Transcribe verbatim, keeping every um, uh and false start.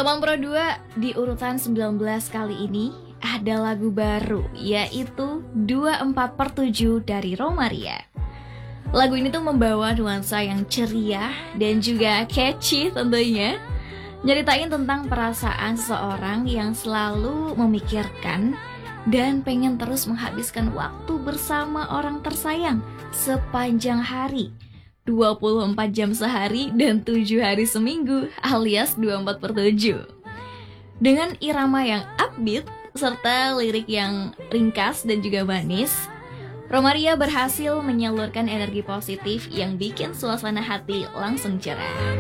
delapan Pro dua di urutan sembilan belas kali ini ada lagu baru, yaitu dua puluh empat per tujuh dari Romaria. Lagu ini tuh membawa nuansa yang ceria dan juga catchy tentunya, nyeritain tentang perasaan seseorang yang selalu memikirkan dan pengen terus menghabiskan waktu bersama orang tersayang sepanjang hari, dua puluh empat jam sehari dan tujuh hari seminggu, alias dua puluh empat per tujuh. Dengan irama yang upbeat serta lirik yang ringkas dan juga manis, Romaria berhasil menyalurkan energi positif yang bikin suasana hati langsung cerah.